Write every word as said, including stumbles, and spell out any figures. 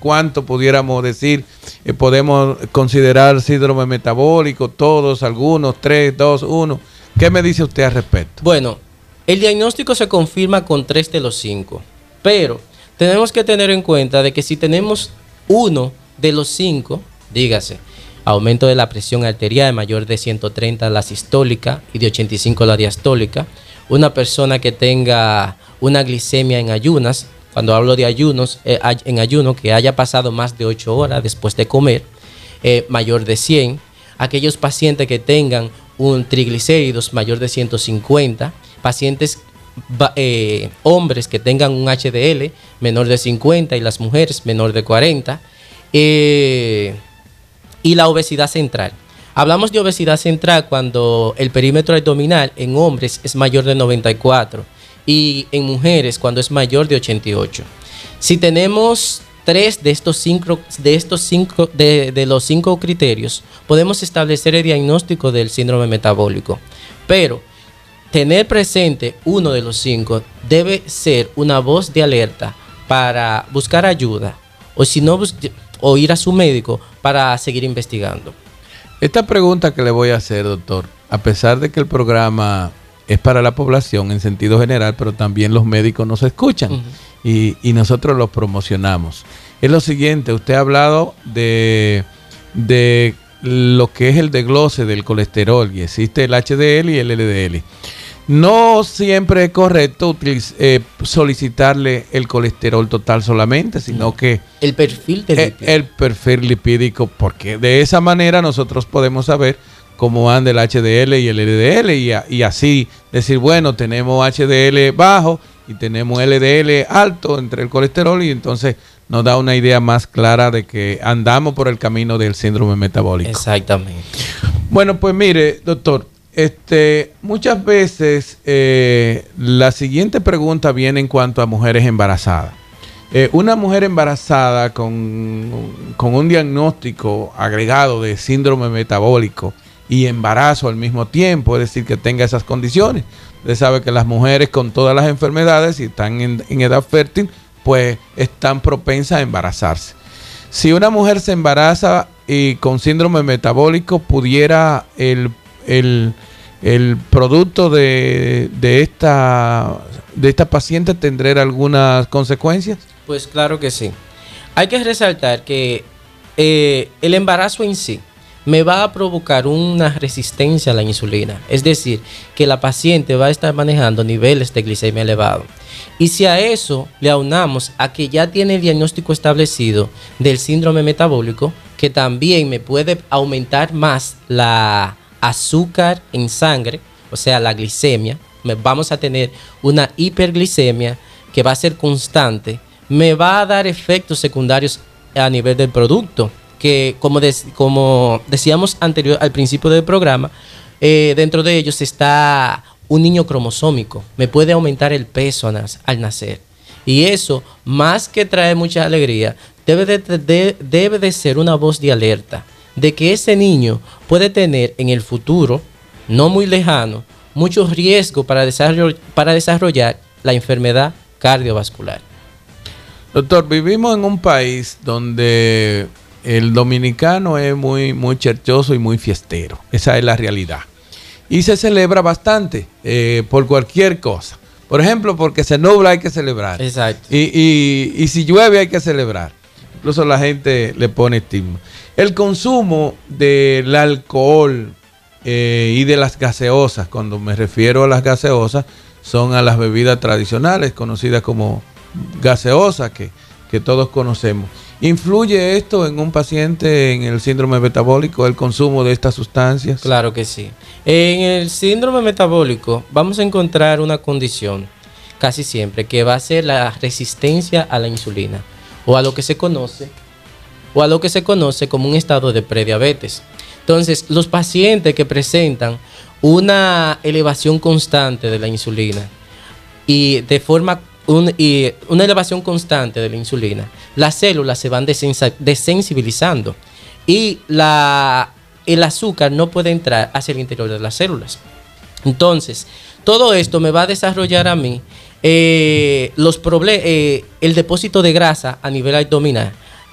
cuánto pudiéramos decir, eh, podemos considerar síndrome metabólico, todos, algunos, tres, dos, uno. ¿Qué me dice usted al respecto? Bueno, el diagnóstico se confirma con tres de los cinco, pero tenemos que tener en cuenta de que si tenemos uno de los cinco, dígase, aumento de la presión arterial mayor de ciento treinta la sistólica y de ochenta y cinco la diastólica, una persona que tenga una glicemia en ayunas, cuando hablo de ayunos, eh, en ayuno que haya pasado más de ocho horas después de comer, eh, mayor de cien, aquellos pacientes que tengan un triglicéridos mayor de ciento cincuenta, pacientes eh, hombres que tengan un H D L menor de cincuenta y las mujeres menor de cuarenta, eh, y la obesidad central. Hablamos de obesidad central cuando el perímetro abdominal en hombres es mayor de noventa y cuatro y en mujeres cuando es mayor de ochenta y ocho. Si tenemos tres de estos cinco, de, estos cinco de, de los cinco criterios, podemos establecer el diagnóstico del síndrome metabólico. Pero tener presente uno de los cinco debe ser una voz de alerta para buscar ayuda, o si no, o ir a su médico para seguir investigando. Esta pregunta que le voy a hacer, doctor, a pesar de que el programa es para la población en sentido general, pero también los médicos nos escuchan, uh-huh. y, y nosotros los promocionamos. Es lo siguiente, usted ha hablado de, de lo que es el desglose del colesterol, y existe el H D L y el L D L. No siempre es correcto utiliz- eh, solicitarle el colesterol total solamente, sino no. que el perfil de el, el perfil lipídico, porque de esa manera nosotros podemos saber cómo anda el H D L y el L D L, y, a, y así decir, bueno, tenemos H D L bajo y tenemos L D L alto entre el colesterol, y entonces nos da una idea más clara de que andamos por el camino del síndrome metabólico. Exactamente. Bueno, pues mire, doctor, Este, muchas veces eh, la siguiente pregunta viene en cuanto a mujeres embarazadas. Eh, una mujer embarazada con, con un diagnóstico agregado de síndrome metabólico y embarazo al mismo tiempo, es decir, que tenga esas condiciones. Usted sabe que las mujeres con todas las enfermedades, si están en, en edad fértil, pues están propensas a embarazarse. Si una mujer se embaraza y con síndrome metabólico, pudiera el El, el producto de, de, esta, de esta paciente tendrá algunas consecuencias. Pues claro que sí. Hay que resaltar que eh, el embarazo en sí me va a provocar una resistencia a la insulina. Es decir, que la paciente va a estar manejando niveles de glicemia elevados. Y si a eso le aunamos a que ya tiene el diagnóstico establecido del síndrome metabólico, que también me puede aumentar más la azúcar en sangre, o sea, la glicemia, me, vamos a tener una hiperglicemia que va a ser constante, me va a dar efectos secundarios a nivel del producto, que como, des, como decíamos anterior al principio del programa, eh, dentro de ellos está un niño cromosómico, me puede aumentar el peso al, al nacer, y eso, más que traer mucha alegría, debe de, de, debe de ser una voz de alerta, de que ese niño puede tener en el futuro, no muy lejano, mucho riesgo para desarrollar, para desarrollar la enfermedad cardiovascular. Doctor, vivimos en un país donde el dominicano es muy, muy cherchoso y muy fiestero. Esa es la realidad. Y se celebra bastante eh, por cualquier cosa. Por ejemplo, porque se nubla hay que celebrar. Exacto. Y, y, y si llueve hay que celebrar. Incluso la gente le pone estigma. El consumo del alcohol eh, y de las gaseosas, cuando me refiero a las gaseosas, son a las bebidas tradicionales, conocidas como gaseosas, que, que todos conocemos. ¿Influye esto en un paciente en el síndrome metabólico, el consumo de estas sustancias? Claro que sí. En el síndrome metabólico vamos a encontrar una condición, casi siempre, que va a ser la resistencia a la insulina, o a lo que se conoce o a lo que se conoce como un estado de prediabetes. Entonces, los pacientes que presentan una elevación constante de la insulina y de forma un, y una elevación constante de la insulina, las células se van desensa- desensibilizando y la, el azúcar no puede entrar hacia el interior de las células. Entonces, todo esto me va a desarrollar a mí eh, los proble- eh, el depósito de grasa a nivel abdominal,